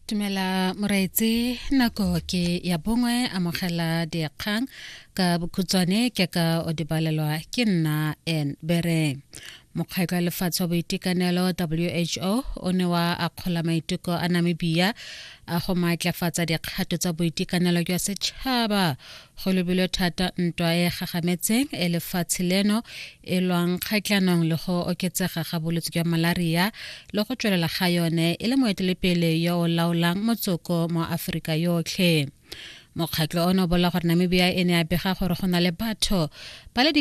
Tumela moraitse nako ke ya bongwe amogela dikgang ka bokhutswane ke ka o dibalelwa ke nna en bere. Mokgatlho wa lefatshe wa boitekanelo WHO o ne wa akgola maiteko a Namibia a go maatlafatsa dikgato tsa boitekanelo jwa setšhaba go lebilwe thata ntwa e gagametseng e lefatshe leno e lwang kgatlhanong le go oketsega ga bolwetse jwa malaria le go tswelela ga yone e le moetelepele yo o laolang motsoko mo Aforika yotlhe. Mokgatlho ono bola gore Namibia e ne a bega gore go na le batho ba le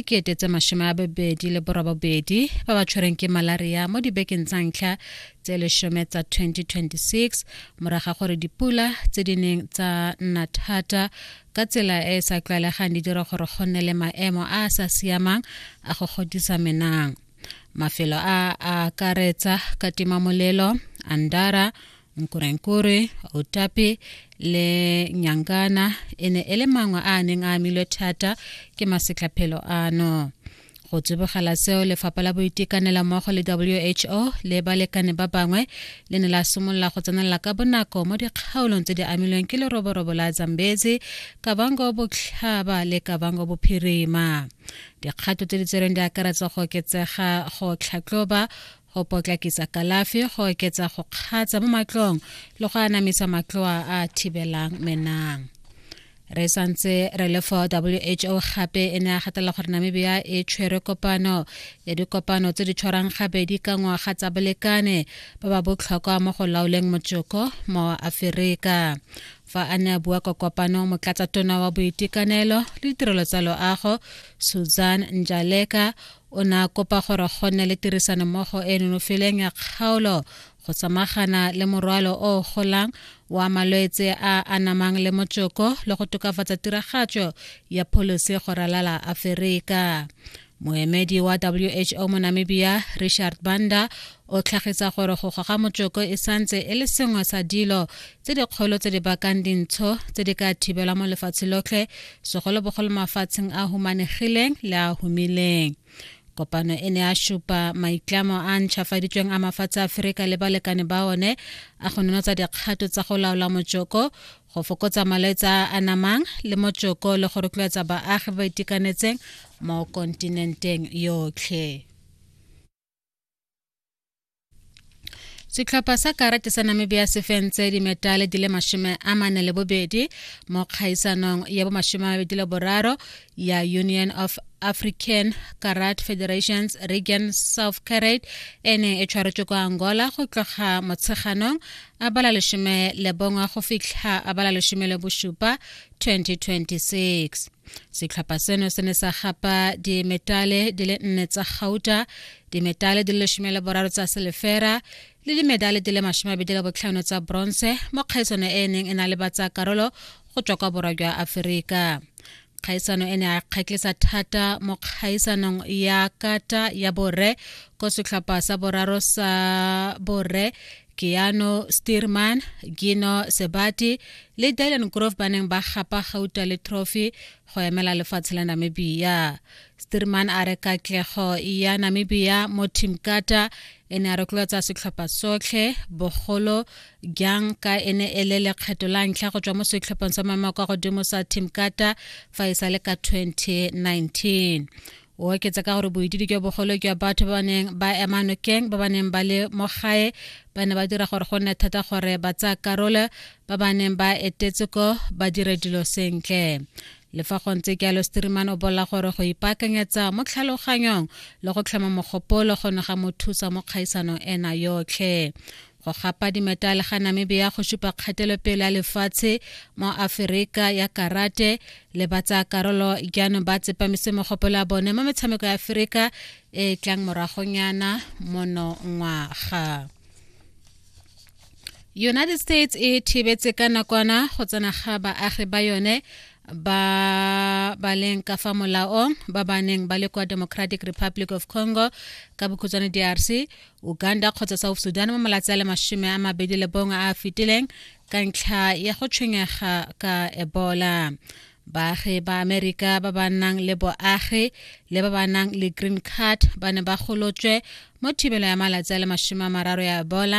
2,280 ba ba tshwereng ke malaria mo dibekeng tsa ntlha tse 10 tsa 2026 moraga gore dipula tse di neng tsa nna thata ka tsela e sa tlwaelegang di dira gore go nne le maemo a sa siamang a go godisa menang. Mafelo a akaretsa Katimamolelo, Andara, Nkurenkure, Otapi le Nyangana ene ele mangwe a neng a amilwe thata ke masetlapelo ano. Go tsibogela seo lefapha la boitekanelo mmogo le WHO le balekane ba bangwe le ne la simolola go tsenela ka bonako mo dikgaolong tse di amilweng ke leroborobo la Zambezi, Kavango Botlhaba le Kavango Bophirima. Dikgato tse di tsereng di akaretsa go oketsega go tlhatlhoba, go potlakisa kalafi, go oketsa go kgatsa mo matlong le go anamisa matloa a thibelang menang. Re santse re le fo WHO gape e ne a gatela gore Namibia e tshwere kopano ya dikopano tse di tshwarang gabedi ka ngwaga tsa balekane ba ba botlhokwa mo go laoleng motsoko mo Aforika. Fa a ne a bua ka kopano motlatsatona wa boitekanelo le ditirelo tsa loago Susan Njaleka o na kopa gore go nne le tirisano mmogo e nonofileng ya kgaolo go samagana le morwalo o golang wa malwetse a anamang le motsoko le go tokafatsa tiragatso ya policy go ralala Aforika. Moemedi wa WHO mo Namibia, Richard Banda, o tlhagisa gore go goga motsoko e santse e le sengwe sa dilo tse dikgolo tse di bakang dintsho tse di ka thibela mo lefatshe lotlhe segolobogolo mafatsheng a humanegileng le a humileng. Kopano e ne a supa maitlamo a ntšhafaditsweng a mafatshe a Aforika le balekane ba one a go nonotsa dikgato tsa go laola motsoko, go fokotsa malwetse a anamang le motsoko le go rotloetsa baagi ba itekanetseng mo kontinenteng yotlhe. Setlhopha sa karate sa Namibia se fentse dimetale di le 42 mo kgaisanong ya bo 23 ya Union of African Karate Federations Region South Karate ene e tshwaretswe kwa Angola go tloga motsheganong a bala 10 go fitlha a bala 17 2026. Setlhopha seno se ne sa gapa dimetale di le 4 tsa gauta, dimetale di le 13 tsa silefera le dimedale di le 25 tsa bronze mo kgaisano e neng e na le batsa karolo go tswa kwa borwa jwa Aforika. Kgaisano ene a kgatlisa thata mo kgaisanong ya kata ya borre ko setlhopha sa boraro sa borre Kiano Stearman, Gino Sebati le Dylan Grove ba neng ba gapa gauta le trophy go emela lefatshe la Namibia. Stearman a re katlego ya Namibia mo Team Kata ene a rotloetsa setlhopha sotlhe bogolo jang ka ene e le lekgetho la ntlha go tswa mo setlhopheng sa maemo kwa godimo sa Team Kata fa e sale ka 2019. O oketsa ka gore boitidi jwa bogolo jwa batho ba neng ba ema nokeng ba neng ba le mo gae ba ne ba dira gore go nne thata gore ba tsaya karolo ba neng ba etetse ko ba dire dilo sentle. Le fa go ntse ke Stearman o bola gore go ipaakanyetsa mo tlhaloganyong le go tlhama mogopolo go ne ga mothusa mo kgaisano ena yotlhe. Go gapa dimetale ga Namibia go supa kgatelopele ya lefatshe mo Aforika ya karate le batsa karolo jaanong ba tsepamise mogopolo a bone mo metshameko ya Aforika e tlang moragonyana monongwaga. United States e thibetse ka nakwana go tsena ga baagi ba yone ba leng ka fa molaong ba neng ba le kwa Democratic Republic of Congo ka bokhutswane DRC, Uganda kgotsa South Sudan mo malatsi a le 21 a fetileng ka ntlha ya go tshwenyega ka Ebola. Baagi ba Amerika ba ba nang le boagi le ba ba nang le green card ba ne ba golotswe mo thibelo ya malatsi a le 30 ya Ebola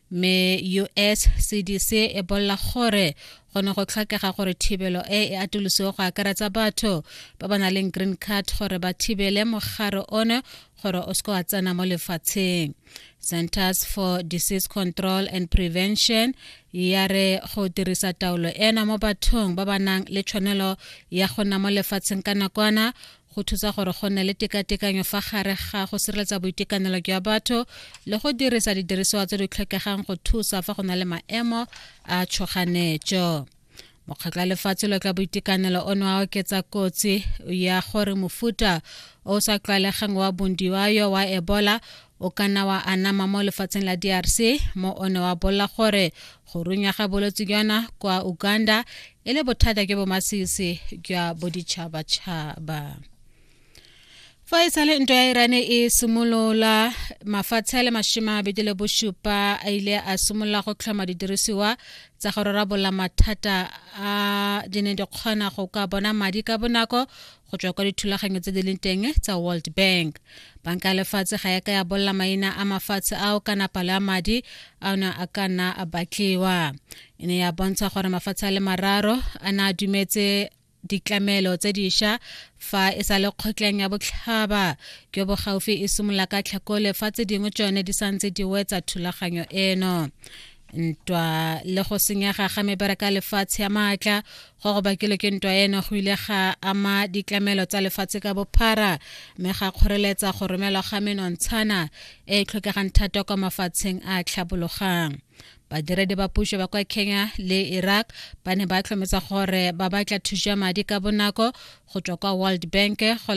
me US CDC e bolla gore gone go tlhokega gore thibelo e atolosiwe go akaretsa batho ba ba nang le green card gore ba thibele mogare one gore o se ka tsena mo lefatsheng. Centers for Disease Control and Prevention ya re go dirisa taolo ena mo bathong ba ba nang le tshwanelo ya go nna mo lefatsheng ka nakwana go thusa gore go nne le tekatekanyo fa gare ga go sireletsa boitekanelo jwa batho le go dirisa didiriswa tse di tlhokegang go thusa fa go na le maemo a tshoganetso. Mokgatlo wa lefatshe le ka boitekanelo ono a oketsa kotsi ya gore mofuta o sa tlwaelegang wa bondiwayo wa Ebola o kana wa anama mo lefatsheng la DRC mo one wa bolla gore go runya ga bolwetse jana kwa Uganda e le bothata ke bo masisi jwa boditšhabatšhaba. Fa e sale ntwa ya Iran e simolola mafatshe le mashimabedi le bosupa a ile a simolola go tlhoma didirisiwa tsa go rarabolla mathata a dine di kgona go ka bona madi ka bonako go tswa kwa dithulaganyo tse di leng teng tsa World Bank. Banka lefatshe ga ya ka ya bolla maina a mafatshe ao kana palo ya madi ana a kana a batliwa. Ene ya bontsha gore mafatshe a le mararo ana dumetse diklamelo tse diša fa e sa le kgotleng ya botlhaba ke bo gaufi e simola ka tlhakole fa tse dingwe tsone di santse di wetsa thulaganyo eno. Ntwa le go senyega ga mebereka lefatshe ya maatla go bakile ke ntwa eno go ile ga ama diklamelo tsa lefatshe ka bophara mme ga kgoreletsa go romelwa ga menontshana e tlhokegang thata kwa mafatsheng a tlhabologang. Badiredi ba puso ba kwa Kenya le Iraq ba ne ba tlhometsa gore ba batla thuso ya madi ka bonako go tswa kwa World Bank